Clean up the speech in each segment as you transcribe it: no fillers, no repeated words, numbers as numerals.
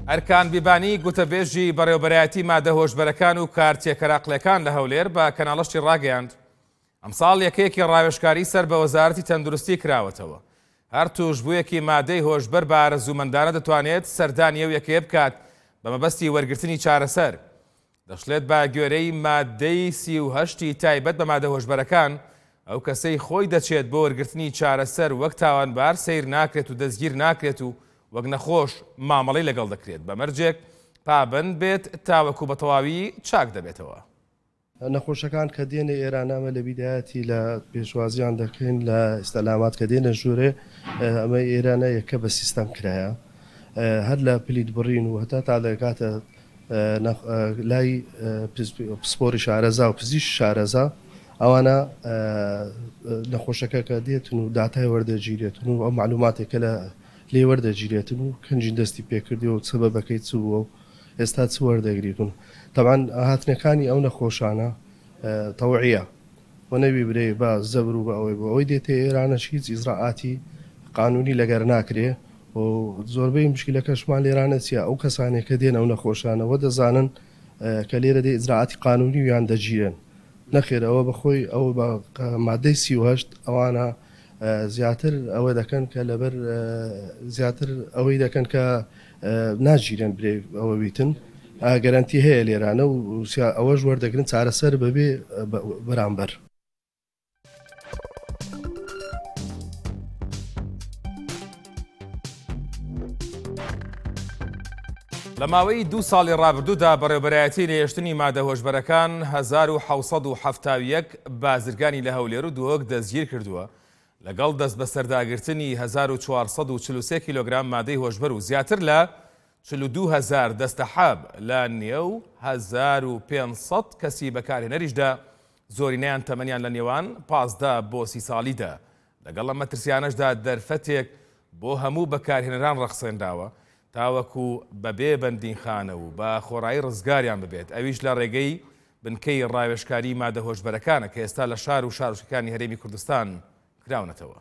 ئەرکان بیبانی گوتەبێژی بەڕێوەبەرایەتی مادە هۆشبەرەکان و کارتێکەراقلەکان لە هەولێر بە کەناڵەشتی ڕاگەیاند ئەمساڵ یەکەیەکی ڕاوێژکاری سەر بە وەزارەتی تەندروستی کراوەتەوە. هەر توشبوویەکی مادەی هۆشبەر بە ئارەزوومەندانە دەتوانێت سەردانی ئەو یەکەیە بکات بە مەبەستی وەرگرتنی چارەسەر. دەشڵێت بە گوێرەی مادەی 38 تایبەت بە مادە هۆشبەرەکان ئەو کەسەی خۆی دەچێت بۆ وەرگرتنی چارەسەر وەک تاوانبار سیر ناکرێت و دەستگیر ناکرێت و وەک نەخۆش مامەڵەی لەگەڵ دەکرێت بە مەرجێک پابند بێت تاوەکو بە تەواوی چاک دەبێتەوە. نەخۆشەکان کە دێنە ئێرانامە لە بیدایەتی لە پێشوازیان دەکەین لە ئستەلامات کە دێنە ژوورێ ئەمە ئێرانە یەکە بە سیستەم کرایە هەر لە پلیت بڕین و هەتا تا دەکاتە لای پسپۆری شارەزا و پزیش شارەزا ئەوانە نەخۆشەکە کە دێتن و داتای وەردەگیرێتن و ئەو معلوماتێکە لە لێ وەردەگیرێتن و کەنجین دەستی پێکردی و سەبەبەکەی چووە و ئێستا چ وەردەگریتون. تەمان هاتنەکانی ئەو نەخۆشانە تەوعیە و نەوی برێ بە زەبر و بە ئەوەی بۆ ئەوەی دێتێ ئێرانەش هیچ ئیزراعاتی قانونی لەگەر ناکرێ و زۆربەی مشکلەکەشمان لێرانە چیە ئەو کەسانێک کە دێن ئەو نەخۆشانەوە دەزانن کە لێرە دێ ئیزراعاتی قانونی ویان دەگیرن. نەخێر ئەوە بەخۆی ئەو بە مادەی 38 ئەوانە زیاتر ئەوە دەکەن کە لەبەر زیاتر ئەوەی دەکەن کە ناگیرن برێ ئەوە بیتن گەرانتی هەیە لێرانە و ئەوەش وەردەگرن چارەسەر بەبێ بەرامبەر. لە ماوەی 2 ساڵی ڕابردوودا بەڕێوەبەرایەتی لە هێشتنی مادە هۆشبەرەکان 1771 بازرگانی لە هەولێر و دووەک دەستگیر کردووە لەگەڵ دەست بە سەرداگرتنی 1443 کیلۆگرام مادەی هۆشبەر و زیاتر لە 42,000 دەستەحاب لە نێو 1500 کەسی بەکارهێنەریشدا زۆرینەیان تەمەنیان لە نێوان 15 بۆ 30 ساڵیدا. لەگەڵ ئەم مەترسیانەشدا دەرفەتێک بۆ هەموو بەکارهێنەران ڕەخسێنداوە تاوەکو بەبێ بەندینخانە و بە خۆڕایی ڕزگاریان ببێت ئەویش لە ڕێگەی بنکەی ڕاوێژکاری مادە هۆشبەرەکانە کە ئێستا لە شار و شارۆچکەکانی هەرێمی کوردستان کراونەتەوە.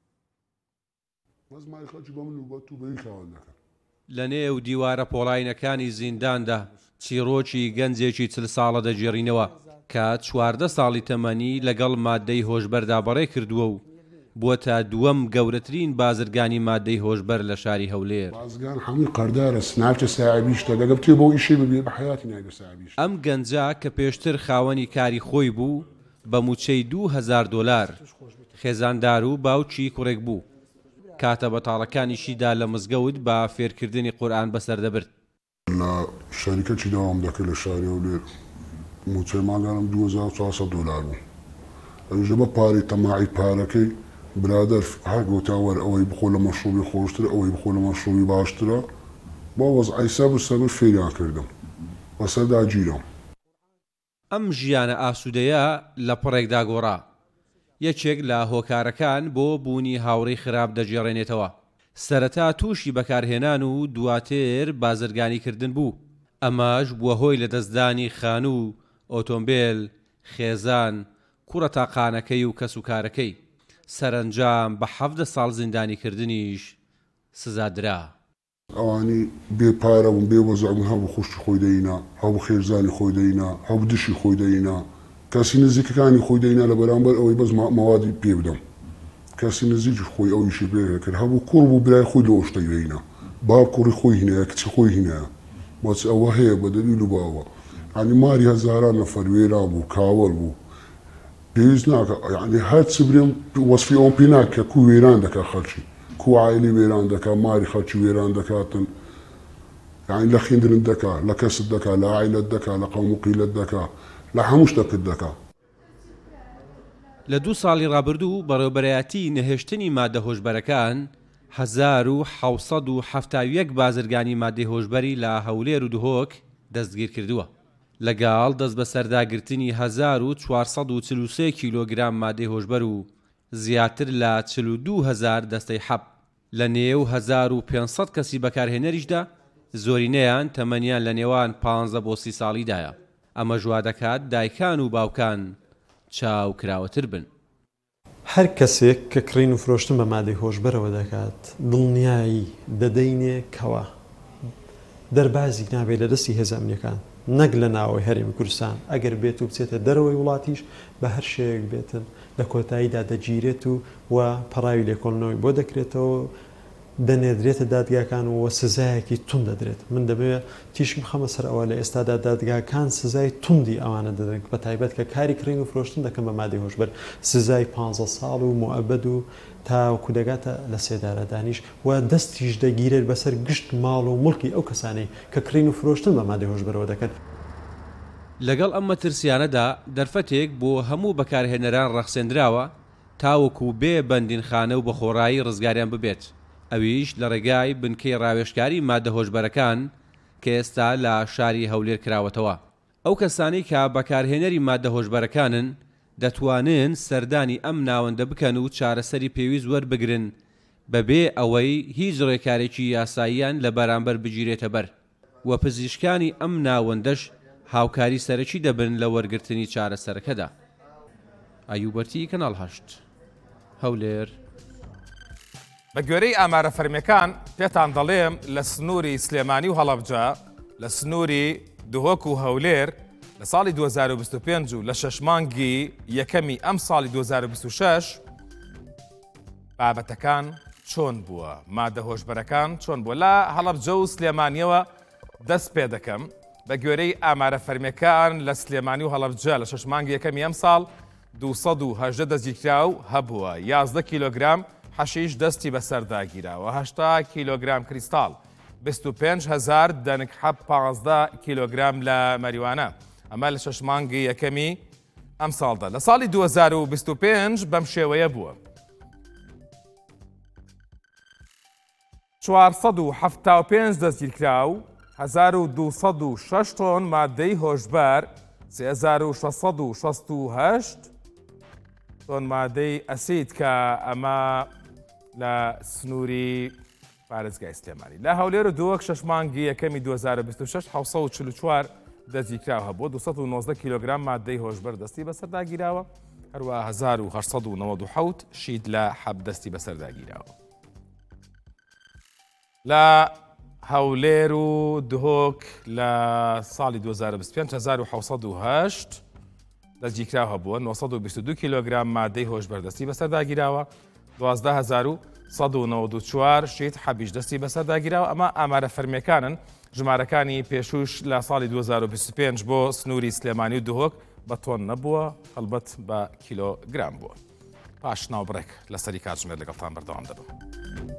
لە نێو دیوارە پۆڵاینەکانی زینداندا چیرۆکی گەنجێکی 40 ساڵە دەجێڕینەوە کە 14 ساڵی تەمەنی لەگەڵ مادەی هۆشبەردا بەڕێ کردووە و بووە تا دووەم گەورەترین بازرگانی مادەی هۆشبەر لە شاری هەولێر. بازرگان هەمووی قەردارە سناوچە ساعبیشتە دەگەم تێ بۆ ئیشی ببێ بە حیاتی ناگە ساعبیش. ئەم گەنجە کە پێشتر خاوەنی کاری خۆی بوو بە موچەی 2000 دلار خێزاندار و باوکی کوڕێک بوو. کاتە بەتاڵەکانیشیدا لە مزگەوت بە فێرکردنی قورئان بەسەر دەبرد. لە شەریکەکی داوام دەکرد لە شاری هەولێر موچەی ماگانم 2400 دلار بوو. ئەویش بە پارەی تەماعی پارەکەی برادر هەر گوتاوەر ئەوەی بخۆ لە مەشروبی خۆشترە ئەوەی بخۆ لە مەشروبی باشترە بۆ وەزعی سەبر سەبر فێریان کردم بەسەردا گیرم. ئەم ژیانە ئاسوودەیە لە پڕێکدا گۆڕا. یەکێک لە هۆکارەکان بۆ بوونی هاوڕێی خراپ دەجێڕێنێتەوە. سەرەتا تووشی بەکارهێنان و دواتر بازرگانیکردن بوو. ئەماش بووە هۆی لە دەستدانی خان و ئۆتۆمبیل، خێزان، کوڕە تاقانەکەی و کەس و کارەکەی. سەرنجام بە 17 ساڵ زیندانیکردنیش سزادرا. ئەوانی بێ پارە بوون بێ وەزع بوون هەبوو خوشتی خۆی دەینا هەبوو خێرزانی خۆی دەینا هەبوو دشی خۆی دەینا کەسی نزیکەکانی خۆی دەینا لە بەرامبەر ئەوەی بەس مەوادی پێ بدەم کەسی نزیکی خۆی ئەویشی پێ کرد هەبوو کوڕ بوو برای خۆی لە ئۆشتەی دەینا باب کوڕی خۆی هینەیە کچی خۆی هینەیە بۆچ ئەوە هەیە بە دەلیل و باوە ینی ماری هەزاران نەفەر وێرا بوو کاوەڵ بوو پێویست ناکە یعنی هەر چ برێم وەسفی ئەوم پێ ناکە کو وێران دەکا خەڵکی کو عایلی وێران دەکا ماری خەڵکی وێران دەکاتن یعنی لە خوێندنت دەکا لە کەست دەکا لە عایلەت دەکا لە قەوم و قیلەت دەکا لە هەموو شتەکەت دەکا. لە 2 ساڵی ڕابردوو بەڕێوەبەرایەتی نەهێشتنی مادە هۆشبەرەکان 1771 بازرگانی مادەی هۆشبەری لە هەولێر و دهۆک دەستگیر کردووە. لەگەڵ دەست بە سەرداگرتنی 1443 کیلۆگرام مادەی هۆشبەر و زیاتر لە 42,000 دەستەی حەب لە نێو 1500 کەسی بەکارهێنەریشدا زۆرینەیان تەمەنیان لە نێوان 15 بۆ 30 ساڵیدایە. ئەمە ژوا دەکات دایکان و باوکان چاوکراوەتر بن. هەر کەسێک کە کڕین و فرۆشتن بە مادەی هۆشبەرەوە دەکات دڵنیایی دەدەینێ کەوە دەربازی نابێت لە دەستی هێزە ئەمنیەکان نەک لە ناوەی هەرێمی کوردستان ئەگەر بێت و بچێتە دەرەوەی وڵاتیش بە هەر شێوەیەک بێتن لە کۆتاییدا دەگیرێت و پەڕاوی لێکۆڵنەوەی بۆ دەکرێتەوە دەنێدرێتە دادگاکان و سزایەکی تون دەدرێت من دەبێت تیشم خەمە سەر ئەوە لە ئێستادا دادگاکان سزای توندی ئەوانە دەدرێت بە تایبەت کە کاری کڕین و فرۆشتن دەکەن بە مادەی هۆشبەر سزای 15 ساڵ و مؤەبەد و تاوەکو دەگاتە لە سێدارە دانیش و دەستیش دەگیرێت بەسەر گشت ماڵ و مڵکی ئەو کەسانەی کە کڕین و فرۆشتن بە مادەی هۆشبەرەوە دەکەن. لەگەڵ ئەم مەترسیانەدا دەرفەتێک بۆ هەموو بەکارهێنەران ڕەخسێنراوە تاوەکو بێ بەندینخانە و بە خۆڕایی ڕزگاریان ببێت ئەویش لە ڕێگای بنکەی ڕاوێژکاری مادە هۆشبەرەکان کە ئێستا لە شاری هەولێر کراوەتەوە. ئەو کەسانی کە بەکارهێنەری مادە هۆشبەرەکانن دەتوانن سەردانی ئەم ناوەندە بکەن و چارەسەری پێویست وەربگرن بەبێ ئەوەی هیچ ڕێکارێکی یاساییان لە بەرامبەر بگیرێتە بەر و پزیشکانی ئەم ناوەندەش هاوکاری سەرەکی دەبن لە وەرگرتنی چارەسەرەکەدا. ئایوبەرتی کەناڵ 8 هەولێر. بە گوێرەی ئامارە فەرمیەکان پێتان دەڵێم لە سنووری سلێمانی و هەڵەبجە لە سنووری دهۆک و هەولێر لە ساڵی 2025 و لە 6 مانگی یەکەمی ئەم ساڵی 2026 بابەتەکان چۆن بووە مادە هۆشبەرەکان چۆن بووە لە هەڵەبجە و سلێمانیەوە دەست پێ دەکەم بە گوێرەی ئامارە فەرمیەکان لە سلێمانی و هەڵەبجە لە 6 مانگی یەکەمی ئەم ساڵ 218 دەستگیرکراو هەبووە 11 کیلۆگرام حەشیش دەستی بەسەرداگیراوە 80 کیلۆگرام کریستاڵ 25,000 دەنگ حەب 15 کیلۆگرام لە مەریوانە ئەمە لە 6 مانگی یەکەمی ئەم ساڵدا. لە ساڵی 2025 بەم شێوەیە بووە 475 دەستگیرکراو 1206 تۆن مادەی هۆشبەر 3668 تۆن مادەی ئەسید کە ئەمە لە سنووری پارێزگای سلێمانی. لە هەولێر و دۆک 6 مانگی یەکەمی 2026 744 دەستگیرکراو هەبووە 219 کیلۆگرام مادەی هۆشبەر دەستی بەسەرداگیراوە هەروە 1897 شید لە حەب دەستی بەسەرداگیراوە. لە هەولێر و دهۆک لە ساڵی 2025 1708 دەستگیرکراو هەبووە 922 کیلۆگرام مادەی هۆشبەر دەستی بەسەرداگیراوە 12194 شید حەبیش دەستی بەسەرداگیراوە. ئەمە ئامارە فەرمیەکانن ژمارەکانی پێشوش لە ساڵی 2025 بۆ سنووری سلێمانی و دهۆک بە تۆن نەبووە هەڵبەت بە کیلۆگرام بووە. پاش ناوبڕێک لەسەری کاتژمێر لەگەڵتان بەردەوام دەبم.